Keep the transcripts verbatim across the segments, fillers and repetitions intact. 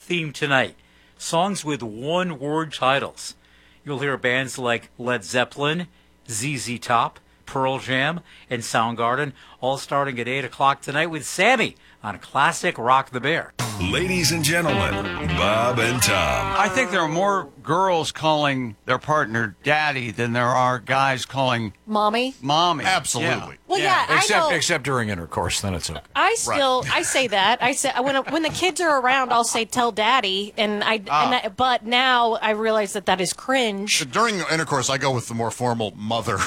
theme tonight. Songs with one-word titles. You'll hear bands like Led Zeppelin, Z Z Top, Pearl Jam, and Soundgarden, all starting at eight o'clock tonight with Sammy on Classic Rock the Bear. Ladies and gentlemen, Bob and Tom. I think there are more girls calling their partner daddy than there are guys calling mommy. Mommy. Absolutely. Yeah. Well, yeah, I Except know. except during intercourse, then it's okay. I still I say that I say when when the kids are around, I'll say tell daddy, and I, Ah. and I but now I realize that that is cringe. During intercourse, I go with the more formal mother.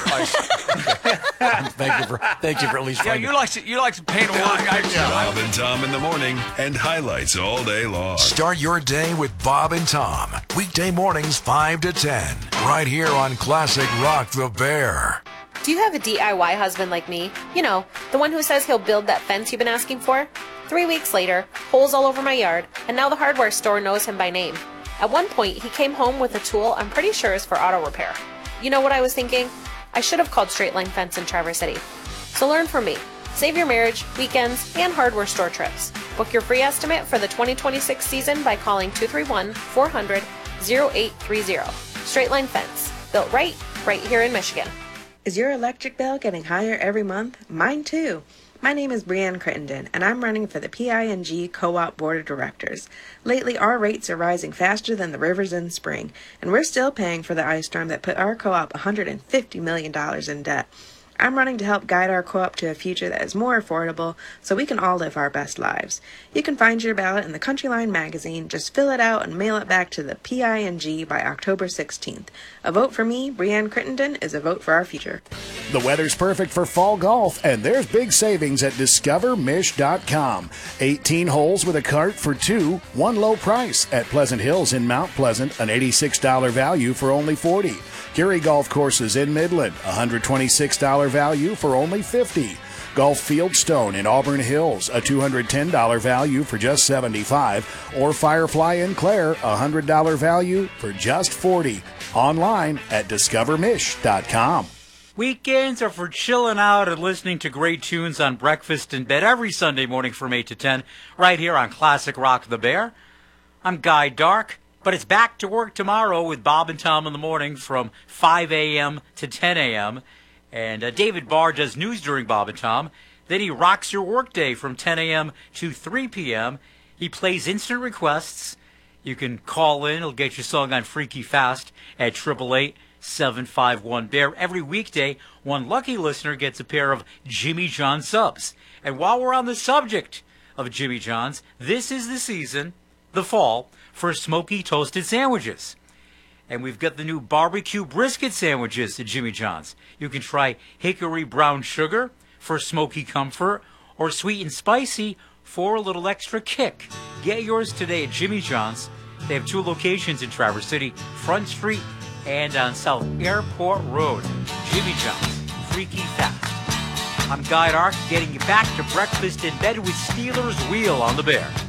Thank you for thank you for at least. Yeah, finding- you like to you like to paint a word. Bob and Tom in the morning and highlights all day long. Start your day with Bob and Tom. Weekday mornings five to ten. Right here on Classic Rock the Bear. Do you have a D I Y husband like me? You know, the one who says he'll build that fence you've been asking for? Three weeks later, holes all over my yard, and now the hardware store knows him by name. At one point, he came home with a tool I'm pretty sure is for auto repair. You know what I was thinking? I should have called Straight Line Fence in Traverse City. So learn from me. Save your marriage, weekends, and hardware store trips. Book your free estimate for the twenty twenty-six season by calling two three one, four hundred, oh eight three oh. Straight Line Fence. Built right, right here in Michigan. Is your electric bill getting higher every month? Mine too. My name is Brianne Crittenden, and I'm running for the P I N G Co-op Board of Directors. Lately, our rates are rising faster than the rivers in spring, and we're still paying for the ice storm that put our co-op one hundred fifty million dollars in debt. I'm running to help guide our co-op to a future that is more affordable so we can all live our best lives. You can find your ballot in the Countryline magazine. Just fill it out and mail it back to the P I N G by October sixteenth. A vote for me, Brianne Crittenden, is a vote for our future. The weather's perfect for fall golf, and there's big savings at discover mish dot com. eighteen holes with a cart for two, one low price at Pleasant Hills in Mount Pleasant, an eighty-six dollars value for only forty dollars. Curie Golf Courses in Midland, one hundred twenty-six dollars value for only fifty dollars. Golf Fieldstone in Auburn Hills, a two hundred ten dollars value for just seventy-five dollars. Or Firefly in Clare, a one hundred dollars value for just forty dollars. Online at discover mish dot com. Weekends are for chilling out and listening to great tunes on Breakfast in Bed every Sunday morning from eight to ten, right here on Classic Rock the Bear. I'm Guy Dark, but it's back to work tomorrow with Bob and Tom in the morning from five a.m. to ten a.m., and uh, David Barr does news during Bob and Tom. Then he rocks your workday from ten a.m. to three p.m. He plays instant requests. You can call in. He'll get your song on Freaky Fast at eight eight eight, seven five one, B E A R. Every weekday, one lucky listener gets a pair of Jimmy John subs. And while we're on the subject of Jimmy John's, this is the season, the fall, for smoky toasted sandwiches. And we've got the new barbecue brisket sandwiches at Jimmy John's. You can try hickory brown sugar for smoky comfort, or sweet and spicy for a little extra kick. Get yours today at Jimmy John's. They have two locations in Traverse City, Front Street and on South Airport Road. Jimmy John's, Freaky Fast. I'm Guy Dark, getting you back to Breakfast in Bed with Steelers Wheel on the Bear.